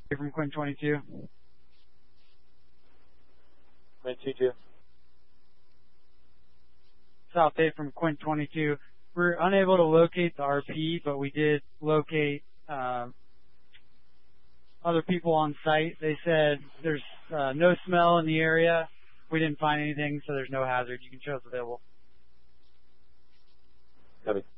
From Quinn 22. Quinn 22. South Bay from Quinn 22. We're unable to locate the RP, but we did locate other people on site. They said there's no smell in the area. We didn't find anything, so there's no hazard. You can show us available. Copy.